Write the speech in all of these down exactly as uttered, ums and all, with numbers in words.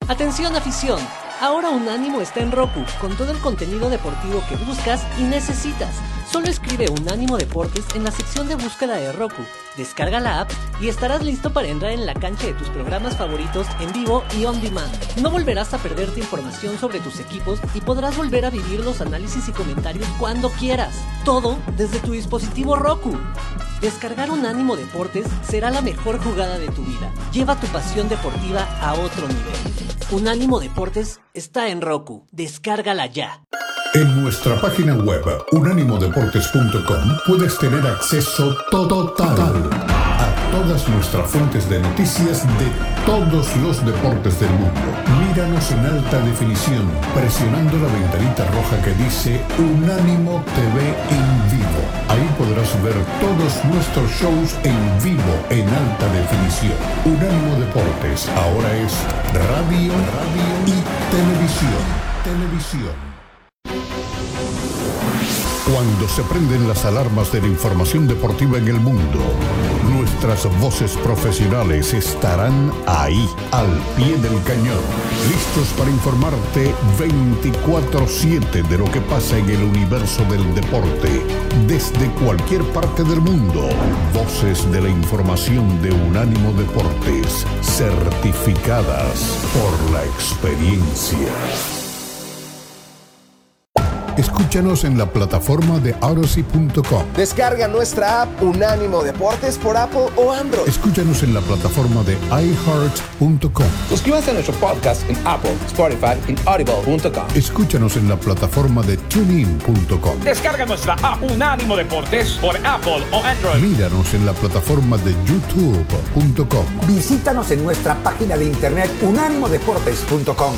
Atención afición, ahora Unánimo está en Roku, con todo el contenido deportivo que buscas y necesitas. Solo escribe Unánimo Deportes en la sección de búsqueda de Roku, descarga la app y estarás listo para entrar en la cancha de tus programas favoritos en vivo y on demand. No volverás a perderte información sobre tus equipos y podrás volver a vivir los análisis y comentarios cuando quieras. Todo desde tu dispositivo Roku. Descargar Unánimo Deportes será la mejor jugada de tu vida. Lleva tu pasión deportiva a otro nivel. Unánimo Deportes está en Roku. Descárgala ya. En nuestra página web unánimo deportes punto com puedes tener acceso total a todas nuestras fuentes de noticias de todos los deportes del mundo. Míranos en alta definición presionando la ventanita roja que dice Unánimo T V en vivo. Ahí podrás ver todos nuestros shows en vivo en alta definición. Unánimo Deportes ahora es radio, radio y televisión. Televisión. Cuando se prenden las alarmas de la información deportiva en el mundo, nuestras voces profesionales estarán ahí, al pie del cañón, listos para informarte veinticuatro siete de lo que pasa en el universo del deporte, desde cualquier parte del mundo. Voces de la información de Unánimo Deportes, certificadas por la experiencia. Escúchanos en la plataforma de Audacy punto com. Descarga nuestra app Unánimo Deportes por Apple o Android. Escúchanos en la plataforma de i heart punto com. Suscríbase a nuestro podcast en Apple, Spotify y Audible punto com. Escúchanos en la plataforma de tunein punto com. Descarga nuestra app Unánimo Deportes por Apple o Android. Míranos en la plataforma de youtube punto com. Visítanos en nuestra página de internet unánimo deportes punto com.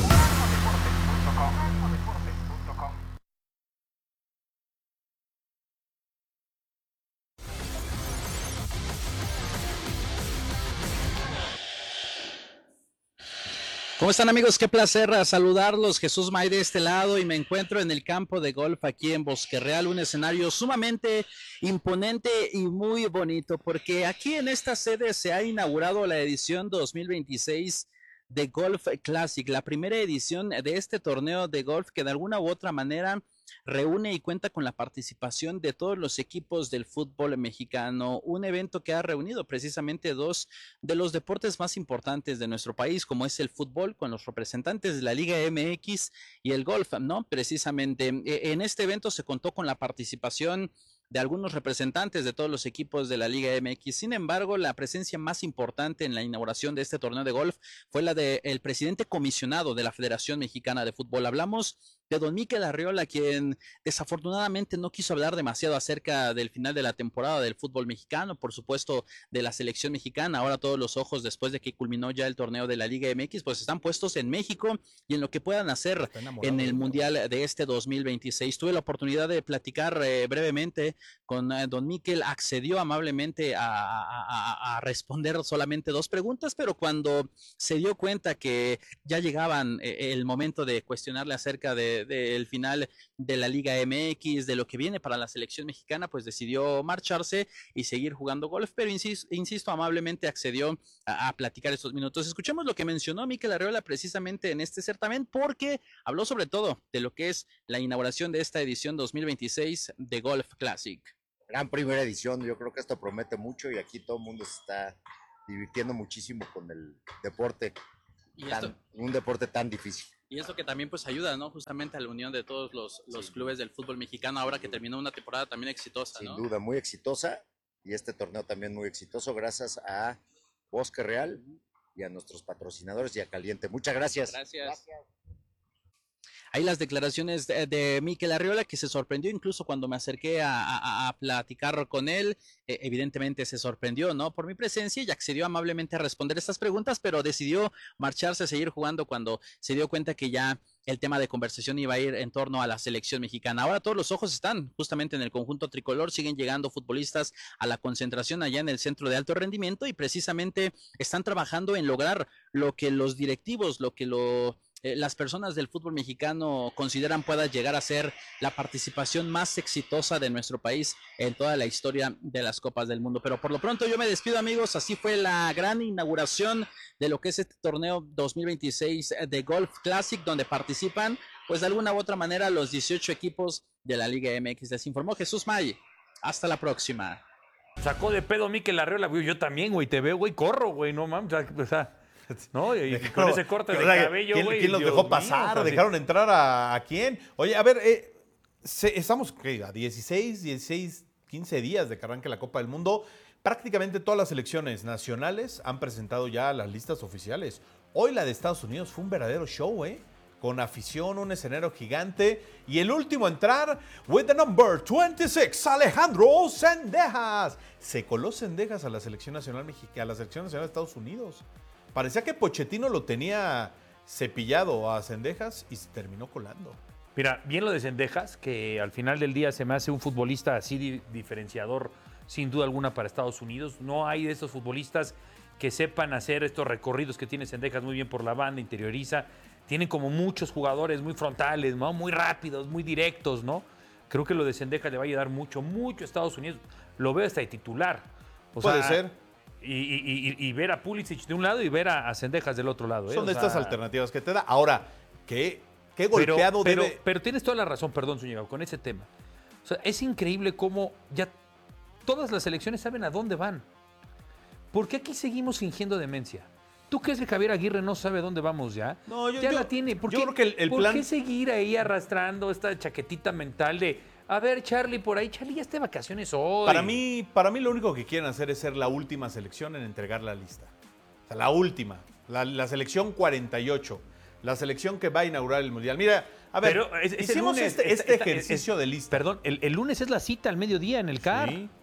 ¿Cómo están, amigos? Qué placer saludarlos. Jesús May de este lado y me encuentro en el campo de golf aquí en Bosque Real, un escenario sumamente imponente y muy bonito porque aquí en esta sede se ha inaugurado la edición dos mil veintiséis de Golf Classic, la primera edición de este torneo de golf que de alguna u otra manera reúne y cuenta con la participación de todos los equipos del fútbol mexicano, un evento que ha reunido precisamente dos de los deportes más importantes de nuestro país, como es el fútbol, con los representantes de la Liga M X y el golf, ¿no? Precisamente en este evento se contó con la participación de algunos representantes de todos los equipos de la Liga M X. Sin embargo, la presencia más importante en la inauguración de este torneo de golf fue la del presidente comisionado de la Federación Mexicana de Fútbol. Hablamos de don Mikel Arriola, quien desafortunadamente no quiso hablar demasiado acerca del final de la temporada del fútbol mexicano, por supuesto de la selección mexicana. Ahora todos los ojos, después de que culminó ya el torneo de la Liga M X, pues están puestos en México y en lo que puedan hacer en el Mundial de este dos mil veintiséis. Tuve la oportunidad de platicar eh, brevemente con eh, don Mikel, accedió amablemente a, a, a responder solamente dos preguntas, pero cuando se dio cuenta que ya llegaban eh, el momento de cuestionarle acerca de del final de la Liga M X, de lo que viene para la selección mexicana, pues decidió marcharse y seguir jugando golf, pero insisto, insisto amablemente accedió a, a platicar estos minutos. Escuchemos lo que mencionó Mikel Arriola precisamente en este certamen, porque habló sobre todo de lo que es la inauguración de esta edición dos mil veintiséis de Golf Classic. Gran primera edición, yo creo que esto promete mucho y aquí todo el mundo se está divirtiendo muchísimo con el deporte, ¿Y tan, esto? un deporte tan difícil. Y eso que también pues ayuda, ¿no? Justamente a la unión de todos los, los sí. clubes del fútbol mexicano, ahora que terminó una temporada también exitosa, Sin ¿no? duda, muy exitosa, y este torneo también muy exitoso, gracias a Bosque Real y a nuestros patrocinadores y a Caliente. Muchas gracias. Gracias. gracias. Ahí las declaraciones de, de Mikel Arriola, que se sorprendió incluso cuando me acerqué a, a, a platicar con él. Eh, evidentemente se sorprendió, ¿no? Por mi presencia y accedió amablemente a responder estas preguntas, pero decidió marcharse a seguir jugando cuando se dio cuenta que ya el tema de conversación iba a ir en torno a la selección mexicana. Ahora todos los ojos están justamente en el conjunto tricolor, siguen llegando futbolistas a la concentración allá en el centro de alto rendimiento y precisamente están trabajando en lograr lo que los directivos, lo que lo eh, las personas del fútbol mexicano consideran pueda llegar a ser la participación más exitosa de nuestro país en toda la historia de las Copas del Mundo. Pero por lo pronto yo me despido, amigos. Así fue la gran inauguración de lo que es este torneo dos mil veintiséis de Golf Classic, donde participan, pues de alguna u otra manera, los dieciocho equipos de la Liga M X. Les informó Jesús May. Hasta la próxima. Sacó de pedo Mikel Arriola, güey. Yo también, güey. Te veo, güey. Corro, güey. No mames. O sea, ¿no? Y Dejó, con ese corte de o sea, cabello, ¿quién, güey. ¿Quién los Dios dejó mío, pasar? o sea, ¿Dejaron sí. entrar a, a quién? Oye, a ver, eh, se, estamos ¿qué? a dieciséis, dieciséis, quince días de que arranque la Copa del Mundo. Prácticamente todas las selecciones nacionales han presentado ya las listas oficiales. Hoy la de Estados Unidos fue un verdadero show, ¿eh? Con afición, un escenario gigante. Y el último a entrar, with the number veintiséis, Alejandro Zendejas. Se coló Zendejas a la selección nacional mexicana, a la selección nacional de Estados Unidos. Parecía que Pochettino lo tenía cepillado a Zendejas y se terminó colando. Mira, bien lo de Zendejas, que al final del día se me hace un futbolista así di- diferenciador, sin duda alguna, para Estados Unidos. No hay de estos futbolistas que sepan hacer estos recorridos que tiene Zendejas muy bien por la banda, interioriza. Tienen como muchos jugadores muy frontales, ¿no? Muy rápidos, muy directos, ¿no? Creo que lo de Zendejas le va a ayudar mucho, mucho a Estados Unidos. Lo veo hasta de titular. O Puede sea, ser. Y, y- y- y ver a Pulisic de un lado y ver a, a Zendejas del otro lado. ¿eh? Son O de sea, estas alternativas que te da. Ahora, ¿qué, qué pero, golpeado pero, debe...? pero tienes toda la razón, perdón, Zúñiga, con ese tema. O sea, es increíble cómo ya todas las selecciones saben a dónde van. ¿Por qué aquí seguimos fingiendo demencia? ¿Tú crees que Javier Aguirre no sabe dónde vamos ya? No, yo- ya yo- la tiene. ¿Por yo qué, creo que el- el ¿por plan- qué seguir ahí arrastrando esta chaquetita mental de, a ver, Charlie, por ahí, Charlie ya está de vacaciones hoy? Para mí, para mí lo único que quieren hacer es ser la última selección en entregar la lista. O sea, la última. La, la selección cuarenta y ocho. La selección que va a inaugurar el Mundial. Mira, a ver, Pero es- es el hicimos lunes, este, está- este está- ejercicio es- de lista. Perdón, el, el lunes es la cita al mediodía en el C A R. Sí.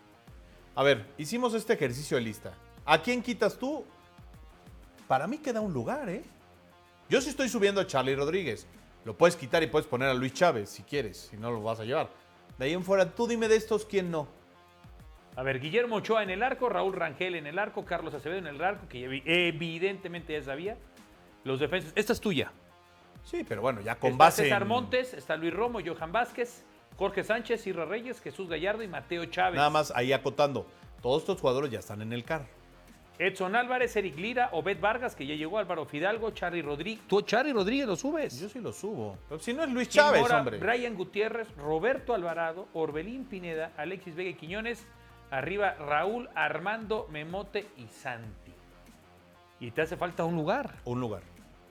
A ver, hicimos este ejercicio de lista. ¿A quién quitas tú? Para mí queda un lugar, ¿eh? Yo sí estoy subiendo a Charlie Rodríguez. Lo puedes quitar y puedes poner a Luis Chávez si quieres, si no lo vas a llevar. De ahí en fuera, tú dime de estos quién no. A ver, Guillermo Ochoa en el arco, Raúl Rangel en el arco, Carlos Acevedo en el arco, que evi- evidentemente ya sabía. Los defensas. Esta es tuya. Sí, pero bueno, ya con Está base César en- Montes, está Luis Romo, Johan Vázquez, Jorge Sánchez, Isra Reyes, Jesús Gallardo y Mateo Chávez. Nada más ahí acotando. Todos estos jugadores ya están en el C A R. Edson Álvarez, Eric Lira, Obed Vargas, que ya llegó, Álvaro Fidalgo, Charly Rodríguez. Tú, Charly Rodríguez, lo subes. Yo sí lo subo. Pero si no es Luis Gil Chávez, Mora, hombre. Brian Gutiérrez, Roberto Alvarado, Orbelín Pineda, Alexis Vega y Quiñones. Arriba Raúl, Armando, Memote y Santi. Y te hace falta un lugar. Un lugar.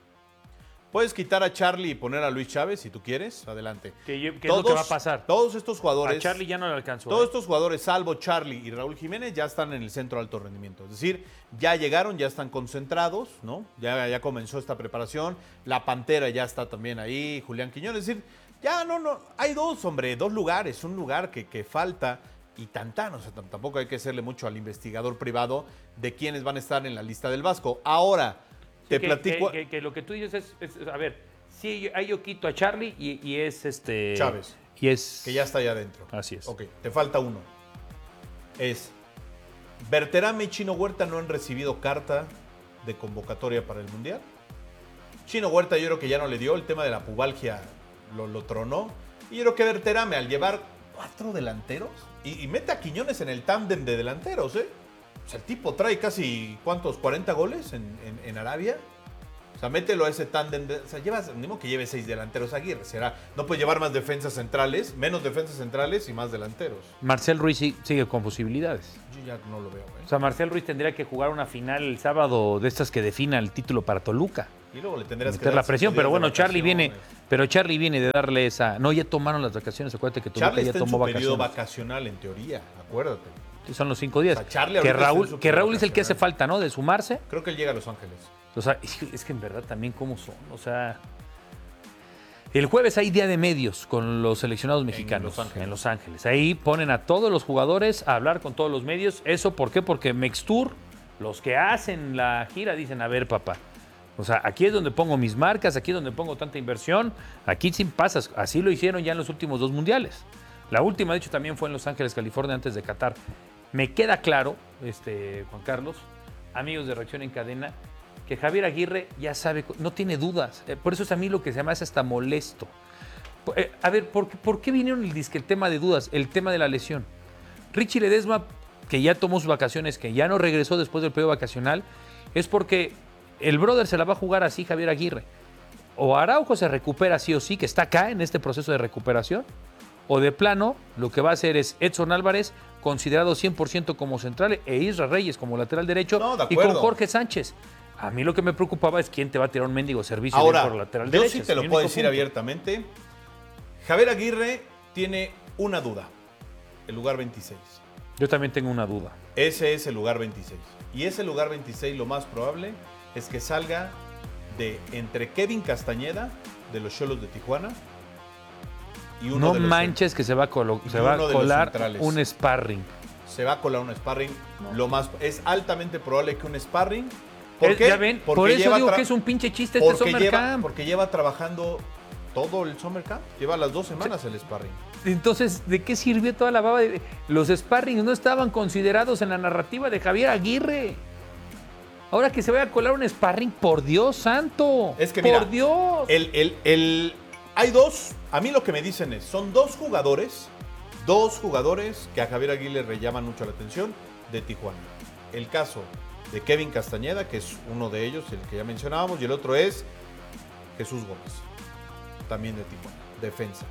Puedes quitar a Charlie y poner a Luis Chávez si tú quieres. Adelante. ¿Qué, qué es lo que va a pasar? Todos estos jugadores. A Charlie ya no le alcanzó. Todos ¿eh? estos jugadores, salvo Charlie y Raúl Jiménez, ya están en el centro de alto rendimiento. Es decir, ya llegaron, ya están concentrados, ¿no? Ya, ya comenzó esta preparación. La Pantera ya está también ahí, Julián Quiñones. Es decir, ya no, no. Hay dos, hombre, dos lugares. Un lugar que, que falta y tantán. O sea, t- tampoco hay que hacerle mucho al investigador privado de quiénes van a estar en la lista del Vasco. Ahora, te que, platico. Que, que- que lo que tú dices es, es- a ver, sí, ahí yo quito a Charlie y, y es este... Chávez. Y es... Que ya está allá adentro. Así es. Ok, te falta uno. Es, Berterame y Chino Huerta no han recibido carta de convocatoria para el Mundial. Chino Huerta yo creo que ya no le dio, el tema de la pubalgia lo, lo tronó. Y yo creo que Berterame al llevar cuatro delanteros y, y mete a Quiñones en el tándem de delanteros, ¿eh? O sea, el tipo trae casi, ¿cuántos? ¿cuarenta goles en, en- en Arabia? O sea, mételo a ese tándem. De, o sea, llevas, ni modo que lleve seis delanteros Aguirre. Será, no puede llevar más defensas centrales, menos defensas centrales y más delanteros. Marcel Ruiz sí- sigue con posibilidades. Yo ya no lo veo, ¿eh? O sea, Marcel Ruiz tendría que jugar una final el sábado de estas que defina el título para Toluca. Y luego le tendrías que Meter dar la cinco presión, días pero de bueno, Charlie viene, vacaciones. pero Charlie viene de darle esa. No, ya tomaron las vacaciones, acuérdate que Toluca Charlie ya está en tomó su periodo vacaciones. vacacional, en teoría, acuérdate. Sí, son los cinco días. O sea, Charlie que ahorita está en Raúl, su que Raúl es el vacacional. que hace falta, ¿no? De sumarse. Creo que él llega a Los Ángeles. O sea, es que, es que en verdad también cómo son. O sea, el jueves hay día de medios con los seleccionados mexicanos Los Ángeles. en Los Ángeles. Ahí ponen a todos los jugadores a hablar con todos los medios. ¿Eso por qué? Porque Mextour, los que hacen la gira, dicen, a ver, papá. O sea, aquí es donde pongo mis marcas, aquí es donde pongo tanta inversión. Aquí sin pasas. Así lo hicieron ya en los últimos dos mundiales. La última, de hecho, también fue en Los Ángeles, California, antes de Qatar. Me queda claro, este, Juan Carlos, amigos de Reacción en Cadena, que que Javier Aguirre ya sabe, no tiene dudas. Eh, por eso es a mí lo que se me hace hasta molesto. Eh, a ver, ¿por, ¿por qué vinieron el, disque, el tema de dudas? El tema de la lesión. Richie Ledesma, que ya tomó sus vacaciones, que ya no regresó después del periodo vacacional, es porque el brother se la va a jugar así, Javier Aguirre. O Araujo se recupera sí o sí, que está acá en este proceso de recuperación, o de plano, lo que va a hacer es Edson Álvarez, considerado cien por ciento como central, e Isra Reyes como lateral derecho, no, de y con Jorge Sánchez. A mí lo que me preocupaba es quién te va a tirar un mendigo servicio ahora, por lateral yo derecho. sí te lo puedo decir punto. abiertamente. Javier Aguirre tiene una duda, el lugar veintiséis. Yo también tengo una duda. Ese es el lugar veintiséis. Y ese lugar veintiséis lo más probable es que salga de entre Kevin Castañeda, de los Xolos de Tijuana, y uno no de los manches que se va a, colo- se va a colar un sparring. Se va a colar un sparring. No. Lo más, es altamente probable que un sparring. ¿Por es, qué? Ya ven, porque por eso lleva digo tra- que es un pinche chiste este Summer lleva, Camp. Porque lleva trabajando todo el Summer Camp. Lleva las dos semanas el sparring. Entonces, ¿de qué sirvió toda la baba? De... Los sparrings no estaban considerados en la narrativa de Javier Aguirre. Ahora que se vaya a colar un sparring, por Dios santo. Es que por mira, Dios. El, el, el, hay dos, a mí lo que me dicen es, son dos jugadores, dos jugadores que a Javier Aguirre le llaman mucho la atención de Tijuana. El caso de Kevin Castañeda, que es uno de ellos, el que ya mencionábamos, y el otro es Jesús Gómez, también de Tijuana, defensa.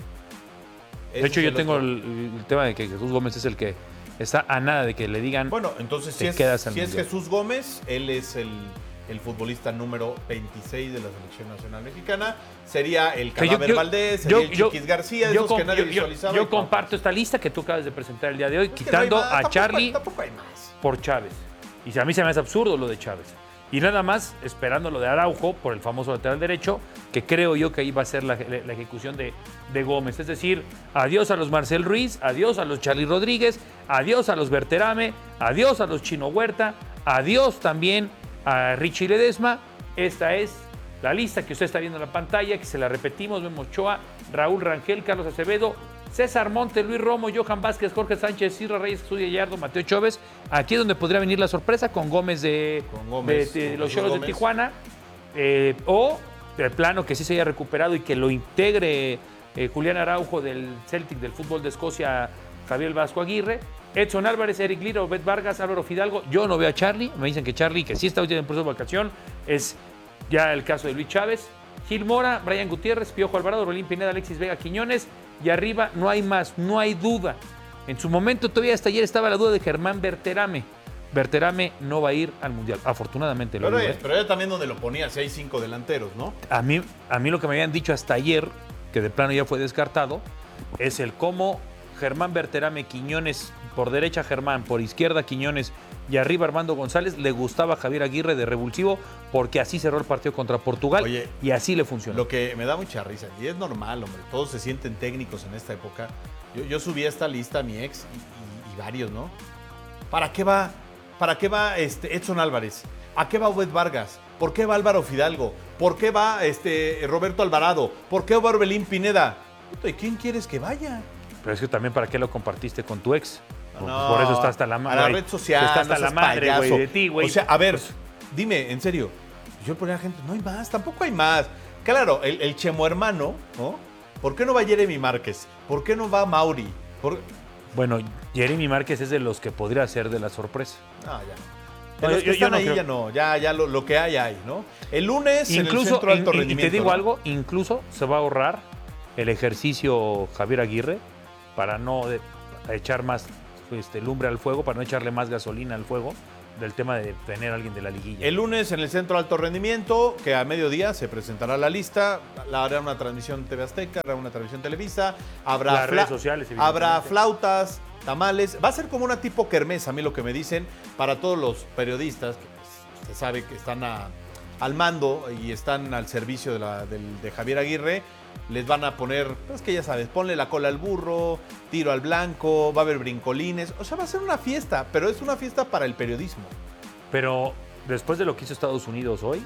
De hecho, yo tengo el, el tema de que Jesús Gómez es el que está a nada de que le digan. Bueno, entonces si, es, si es Jesús Gómez, él es el, el futbolista número veintiséis de la Selección Nacional Mexicana. Sería el Cadáver yo, yo, Valdés, sería yo, el Chiquis yo, García, esos yo, que nadie yo, visualizaba. Yo, yo comparto esta lista que tú acabas de presentar el día de hoy, es quitando no a tampoco Charlie hay, tampoco hay más. por Chávez. Y a mí se me hace absurdo lo de Chávez. Y nada más esperando lo de Araujo por el famoso lateral derecho, que creo yo que ahí va a ser la, la, la ejecución de, de Gómez. Es decir, adiós a los Marcel Ruiz, adiós a los Charly Rodríguez, adiós a los Berterame, adiós a los Chino Huerta, adiós también a Richie Ledesma. Esta es la lista que usted está viendo en la pantalla, que se la repetimos. Memo Ochoa, Raúl Rangel, Carlos Acevedo, César Montes, Luis Romo, Johan Vázquez, Jorge Sánchez, Isra Reyes, Jesús Gallardo, Mateo Chávez. Aquí es donde podría venir la sorpresa con Gómez de, con Gómez, de, de con los Xolos de Tijuana. Eh, o el plano que sí se haya recuperado y que lo integre eh, Julián Araujo del Celtic del fútbol de Escocia, Javier Vasco Aguirre. Edson Álvarez, Eric Lira, Obed Vargas, Álvaro Fidalgo. Yo no veo a Charlie. Me dicen que Charlie, que sí está hoy en proceso de vacación, es ya el caso de Luis Chávez. Gil Mora, Brian Gutiérrez, Piojo Alvarado, Rolín Pineda, Alexis Vega Quiñones. Y arriba no hay más, no hay duda. En su momento, todavía hasta ayer estaba la duda de Germán Berterame. Berterame no va a ir al Mundial, afortunadamente. Pero, lo es, pero era también donde lo ponía, si hay cinco delanteros, ¿no? A mí, a mí lo que me habían dicho hasta ayer, que de plano ya fue descartado, es el cómo Germán Berterame, Quiñones, por derecha Germán, por izquierda Quiñones y arriba Armando González, le gustaba a Javier Aguirre de revulsivo porque así cerró el partido contra Portugal. Oye, y así le funcionó. Lo que me da mucha risa, y es normal, hombre, todos se sienten técnicos en esta época. Yo, yo subí esta lista a mi ex y, y, y varios, ¿no? ¿Para qué va, para qué va este Edson Álvarez? ¿A qué va Obed Vargas? ¿Por qué va Álvaro Fidalgo? ¿Por qué va este Roberto Alvarado? ¿Por qué va Orbelín Pineda? ¿Y quién quieres que vaya? Pero es que también para qué lo compartiste con tu ex. No, por eso está hasta la madre. A la red social, está hasta no la madre, güey, de ti, güey. O sea, a ver, dime, en serio. Yo ponía a la gente, no hay más, tampoco hay más. Claro, el, el Chemo hermano, ¿no? ¿Por qué no va Jeremy Márquez? ¿Por qué no va Mauri? ¿Por... Bueno, Jeremy Márquez es de los que podría ser de la sorpresa. Ah, ya. Pero no, yo, yo no ahí creo... ya no, ya, ya lo, lo que hay, hay, ¿no? El lunes incluso, en el Centro Alto y, Rendimiento. Y te digo ¿no? algo, incluso se va a ahorrar el ejercicio Javier Aguirre para no de, echar más este, lumbre al fuego, para no echarle más gasolina al fuego del tema de tener a alguien de la liguilla. El lunes en el Centro Alto Rendimiento, que a mediodía se presentará la lista, la hará una transmisión T V Azteca, habrá una transmisión Televisa, habrá, Las redes sociales, habrá flautas, tamales, va a ser como una tipo kermés, a mí lo que me dicen, para todos los periodistas, que pues, usted sabe que están a, al mando y están al servicio de, la, de, de Javier Aguirre. Les van a poner, pues que ya sabes, ponle la cola al burro, tiro al blanco, va a haber brincolines. O sea, va a ser una fiesta, pero es una fiesta para el periodismo. Pero después de lo que hizo Estados Unidos hoy,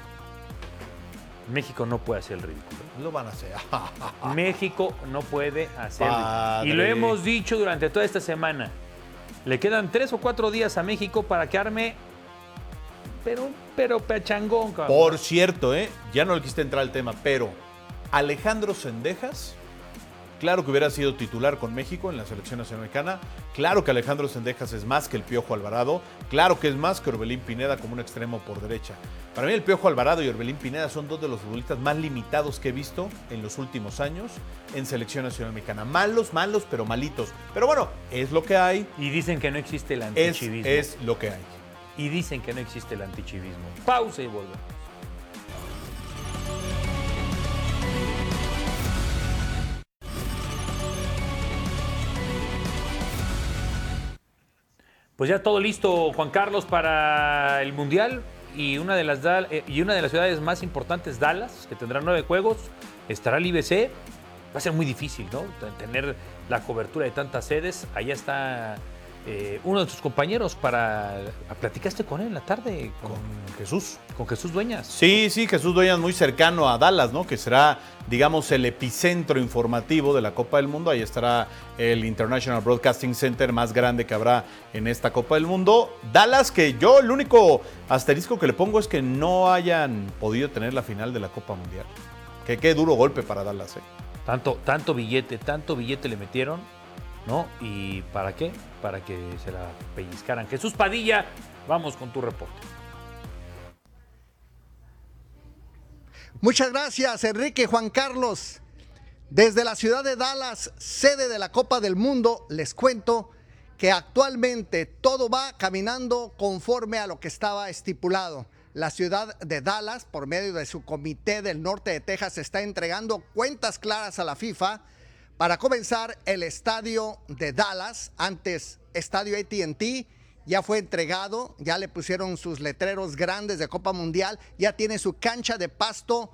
México no puede hacer el ridículo. Lo van a hacer. México no puede hacerlo. Y lo hemos dicho durante toda esta semana. Le quedan tres o cuatro días a México para que arme pero, pero pechangón, cabrón. Por cierto, ¿eh? ya no le quise entrar al tema, pero Alejandro Zendejas, claro que hubiera sido titular con México en la selección nacional mexicana. Claro que Alejandro Zendejas es más que el Piojo Alvarado. Claro que es más que Orbelín Pineda como un extremo por derecha. Para mí el Piojo Alvarado y Orbelín Pineda son dos de los futbolistas más limitados que he visto en los últimos años en selección nacional mexicana. Malos, malos, pero malitos. Pero bueno, es lo que hay. Y dicen que no existe el Es, antichivismo. es lo que hay. Y dicen que no existe el antichivismo. Pausa y volvemos. Pues ya todo listo, Juan Carlos, para el Mundial. Y una de las, y una de las ciudades más importantes, Dallas, que tendrá nueve juegos, estará el I B C. Va a ser muy difícil, ¿no? Tener la cobertura de tantas sedes. Allá está eh, uno de tus compañeros para... ¿Platicaste con él en la tarde? Con Jesús. Con Jesús Dueñas. Sí, sí, Jesús Dueñas muy cercano a Dallas, ¿no? Que será, digamos, el epicentro informativo de la Copa del Mundo. Ahí estará el International Broadcasting Center más grande que habrá en esta Copa del Mundo. Dallas, que yo el único asterisco que le pongo es que no hayan podido tener la final de la Copa Mundial. Que qué duro golpe para Dallas, ¿eh? Tanto, tanto billete, tanto billete le metieron, ¿no? ¿Y para qué? Para que se la pellizcaran. Jesús Padilla, vamos con tu reporte. Muchas gracias, Enrique. Juan Carlos. Desde la ciudad de Dallas, sede de la Copa del Mundo, les cuento que actualmente todo va caminando conforme a lo que estaba estipulado. La ciudad de Dallas, por medio de su comité del norte de Texas, está entregando cuentas claras a la FIFA para comenzar el estadio de Dallas, antes Estadio A T and T. Ya fue entregado, ya le pusieron sus letreros grandes de Copa Mundial, ya tiene su cancha de pasto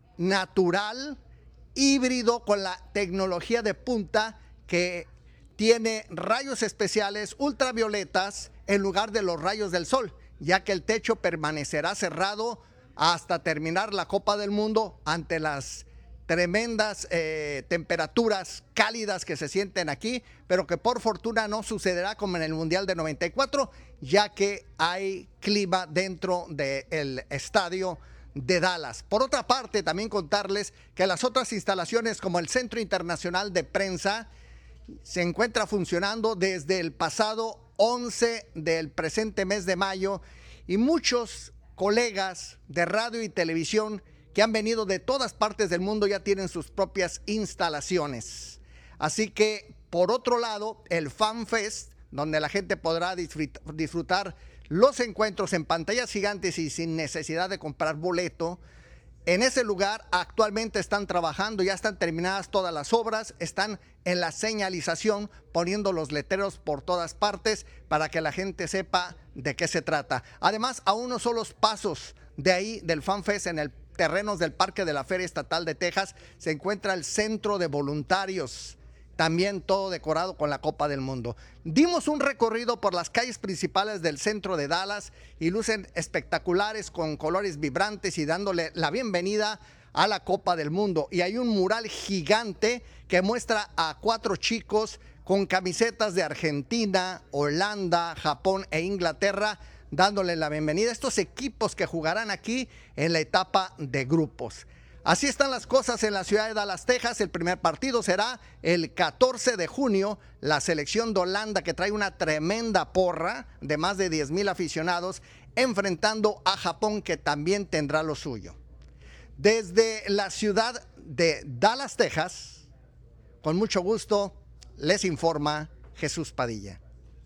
natural, híbrido con la tecnología de punta que tiene rayos especiales ultravioletas en lugar de los rayos del sol, ya que el techo permanecerá cerrado hasta terminar la Copa del Mundo ante las tremendas eh, temperaturas cálidas que se sienten aquí, pero que por fortuna no sucederá como en el Mundial de noventa y cuatro, ya que hay clima dentro del estadio de Dallas. Por otra parte, también contarles que las otras instalaciones como el Centro Internacional de Prensa se encuentra funcionando desde el pasado once del presente mes de mayo, y muchos colegas de radio y televisión que han venido de todas partes del mundo ya tienen sus propias instalaciones. Así que, por otro lado, el Fan Fest, donde la gente podrá disfrutar los encuentros en pantallas gigantes y sin necesidad de comprar boleto, en ese lugar actualmente están trabajando, ya están terminadas todas las obras, están en la señalización, poniendo los letreros por todas partes para que la gente sepa de qué se trata. Además, a unos solos pasos de ahí, del Fan Fest, en el terrenos del Parque de la Feria Estatal de Texas, se encuentra el Centro de Voluntarios, también todo decorado con la Copa del Mundo. Dimos un recorrido por las calles principales del centro de Dallas y lucen espectaculares con colores vibrantes y dándole la bienvenida a la Copa del Mundo. Y hay un mural gigante que muestra a cuatro chicos con camisetas de Argentina, Holanda, Japón e Inglaterra, dándole la bienvenida a estos equipos que jugarán aquí en la etapa de grupos. Así están las cosas en la ciudad de Dallas, Texas. El primer partido será el catorce de junio. La selección de Holanda, que trae una tremenda porra de más de diez mil aficionados, enfrentando a Japón, que también tendrá lo suyo. Desde la ciudad de Dallas, Texas, con mucho gusto, les informa Jesús Padilla.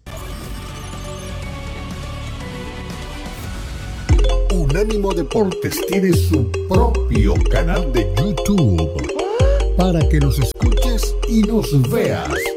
Unánimo Deportes tiene su propio canal de YouTube para que nos escuches y nos veas.